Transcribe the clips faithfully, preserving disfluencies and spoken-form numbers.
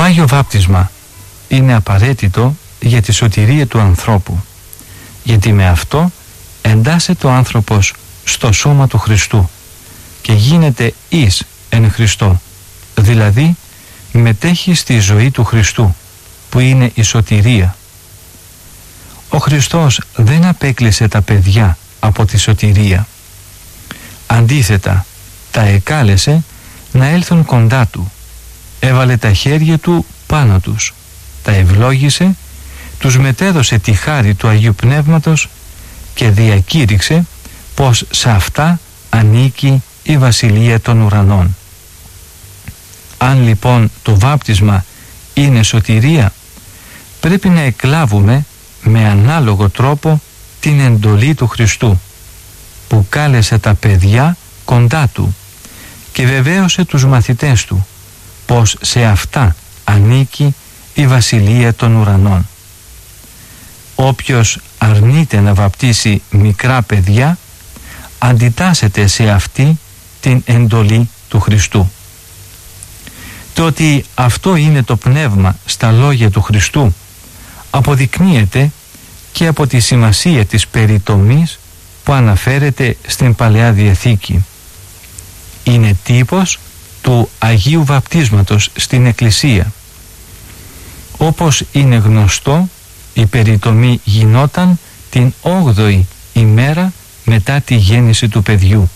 Άγιο Βάπτισμα είναι απαραίτητο για τη σωτηρία του ανθρώπου, γιατί με αυτό εντάσσεται ο άνθρωπος στο σώμα του Χριστού και γίνεται εις εν Χριστώ, δηλαδή μετέχει στη ζωή του Χριστού, που είναι η σωτηρία. Ο Χριστός δεν απέκλεισε τα παιδιά από τη σωτηρία. Αντίθετα, τα εκάλεσε να έλθουν κοντά Του, έβαλε τα χέρια Του πάνω τους, τα ευλόγησε, τους μετέδωσε τη χάρη του Αγίου Πνεύματος και διακήρυξε πως σε αυτά ανήκει η Βασιλεία των Ουρανών. Αν λοιπόν το βάπτισμα είναι σωτηρία, πρέπει να εκλάβουμε με ανάλογο τρόπο την εντολή του Χριστού, που κάλεσε τα παιδιά κοντά Του και βεβαίωσε τους μαθητές Του πως σε αυτά ανήκει η Βασιλεία των Ουρανών. Όποιος αρνείται να βαπτίσει μικρά παιδιά, αντιτάσσεται σε αυτή την εντολή του Χριστού. Το ότι αυτό είναι το πνεύμα στα λόγια του Χριστού αποδεικνύεται και από τη σημασία της περιτομής που αναφέρεται στην Παλαιά Διαθήκη. Είναι τύπος του Αγίου Βαπτίσματος στην Εκκλησία. Όπως είναι γνωστό, η περιτομή γινόταν την όγδοη ημέρα μετά τη γέννηση του παιδιού.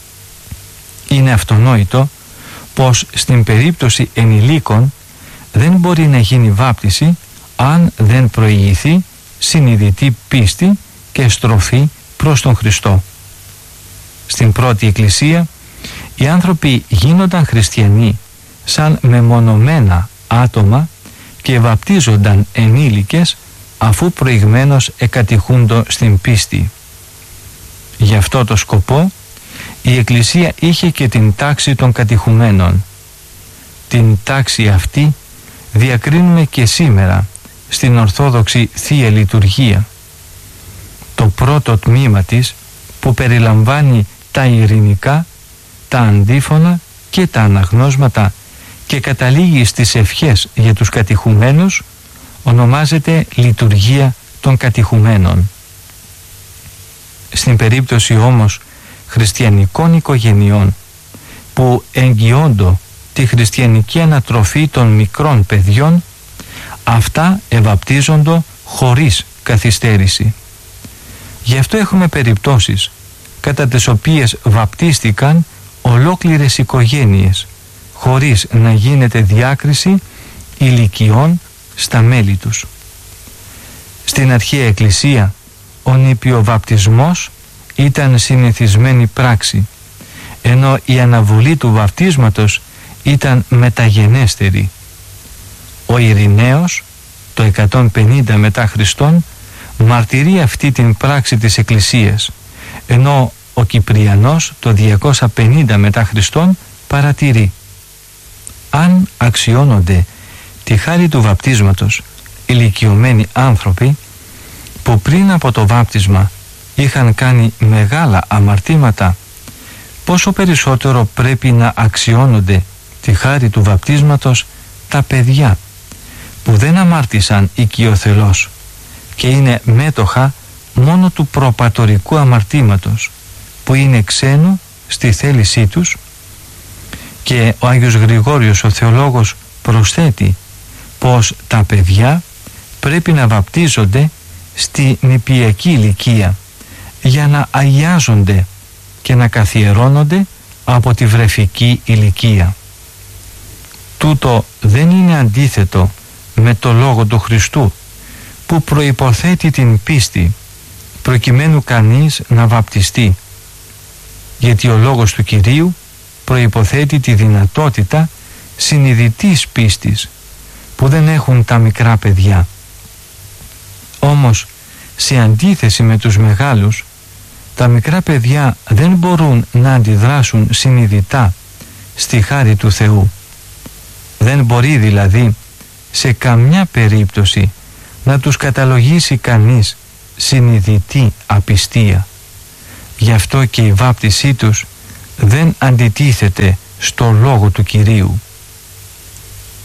Είναι αυτονόητο πως στην περίπτωση ενηλίκων δεν μπορεί να γίνει βάπτιση αν δεν προηγηθεί συνειδητή πίστη και στροφή προς τον Χριστό. Στην πρώτη Εκκλησία οι άνθρωποι γίνονταν χριστιανοί σαν μεμονωμένα άτομα και βαπτίζονταν ενήλικες αφού προηγμένως εκατηχούντο στην πίστη. Γι' αυτό το σκοπό η Εκκλησία είχε και την τάξη των κατηχουμένων. Την τάξη αυτή διακρίνουμε και σήμερα στην Ορθόδοξη Θεία Λειτουργία. Το πρώτο τμήμα της, που περιλαμβάνει τα ειρηνικά, τα αντίφωνα και τα αναγνώσματα και καταλήγει στις ευχές για τους κατηχουμένους, ονομάζεται Λειτουργία των Κατηχουμένων. Στην περίπτωση όμως χριστιανικών οικογενειών που εγγυώντο τη χριστιανική ανατροφή των μικρών παιδιών, αυτά ευαπτίζοντο χωρίς καθυστέρηση. Γι' αυτό έχουμε περιπτώσεις κατά τις οποίες βαπτίστηκαν ολόκληρες οικογένειες χωρίς να γίνεται διάκριση ηλικιών στα μέλη τους. Στην αρχαία Εκκλησία ο νηπιοβαπτισμός ήταν συνηθισμένη πράξη, ενώ η αναβολή του βαπτίσματος ήταν μεταγενέστερη. Ο Ειρηναίος το εκατόν πενήντα μετά Χριστόν μαρτυρεί αυτή την πράξη της Εκκλησίας, ενώ ο Κυπριανός το διακόσια πενήντα μετά Χριστόν παρατηρεί: αν αξιώνονται τη χάρη του βαπτίσματος ηλικιωμένοι άνθρωποι που πριν από το βάπτισμα είχαν κάνει μεγάλα αμαρτήματα, πόσο περισσότερο πρέπει να αξιώνονται τη χάρη του βαπτίσματος τα παιδιά που δεν αμάρτησαν οικειοθελώς και είναι μέτοχα μόνο του προπατορικού αμαρτήματος που είναι ξένο στη θέλησή τους. Και ο Άγιος Γρηγόριος ο Θεολόγος προσθέτει πως τα παιδιά πρέπει να βαπτίζονται στη νηπιακή ηλικία για να αγιάζονται και να καθιερώνονται από τη βρεφική ηλικία. Τούτο δεν είναι αντίθετο με το λόγο του Χριστού που προϋποθέτει την πίστη προκειμένου κανείς να βαπτιστεί, γιατί ο λόγος του Κυρίου προϋποθέτει τη δυνατότητα συνειδητής πίστης που δεν έχουν τα μικρά παιδιά. Όμως σε αντίθεση με τους μεγάλους, τα μικρά παιδιά δεν μπορούν να αντιδράσουν συνειδητά στη χάρη του Θεού. Δεν μπορεί δηλαδή σε καμιά περίπτωση να τους καταλογίσει κανείς συνειδητή απιστία. Γι' αυτό και η βάπτισή τους δεν αντιτίθεται στο λόγο του Κυρίου. Η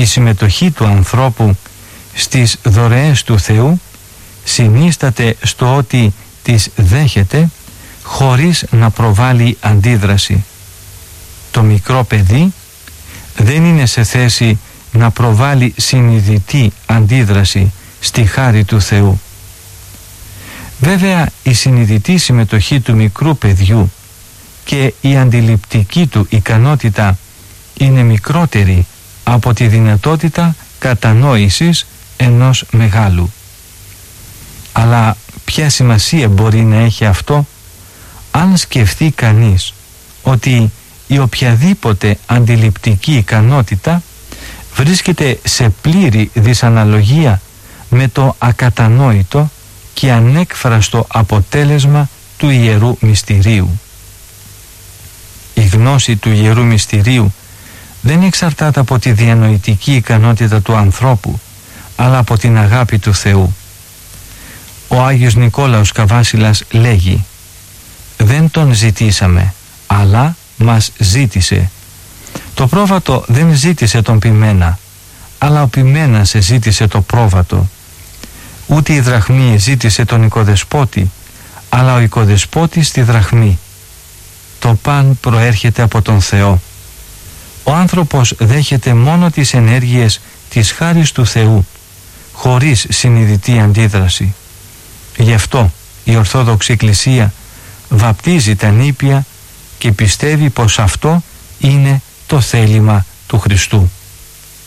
η συμμετοχή του ανθρώπου στις δωρεές του Θεού συνίσταται στο ότι τις δέχεται χωρίς να προβάλλει αντίδραση. Το μικρό παιδί δεν είναι σε θέση να προβάλλει συνειδητή αντίδραση στη χάρη του Θεού. Βέβαια, η συνειδητή συμμετοχή του μικρού παιδιού και η αντιληπτική του ικανότητα είναι μικρότερη από τη δυνατότητα κατανόησης ενός μεγάλου. Αλλά ποια σημασία μπορεί να έχει αυτό αν σκεφτεί κανείς ότι η οποιαδήποτε αντιληπτική ικανότητα βρίσκεται σε πλήρη δυσαναλογία με το ακατανόητο και ανέκφραστο αποτέλεσμα του Ιερού Μυστηρίου. Η γνώση του Ιερού Μυστηρίου δεν εξαρτάται από τη διανοητική ικανότητα του ανθρώπου, αλλά από την αγάπη του Θεού. Ο Άγιος Νικόλαος Καβάσιλας λέγει: «Δεν τον ζητήσαμε, αλλά μας ζήτησε. Το πρόβατο δεν ζήτησε τον ποιμένα, αλλά ο ποιμένας ζήτησε το πρόβατο. Ούτε η δραχμή ζήτησε τον οικοδεσπότη, αλλά ο οικοδεσπότης τη δραχμή. Το παν προέρχεται από τον Θεό. Ο άνθρωπος δέχεται μόνο τις ενέργειες της χάρις του Θεού, χωρίς συνειδητή αντίδραση. Γι' αυτό η Ορθόδοξη Εκκλησία βαπτίζει τα νήπια και πιστεύει πως αυτό είναι το θέλημα του Χριστού».